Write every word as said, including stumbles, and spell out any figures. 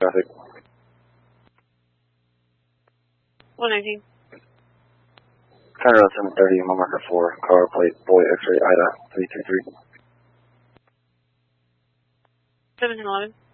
traffic. one nineteen. Turn around seven thirty, my marker four, car plate, boy, X-ray, Ida, three three three. seventeen eleven.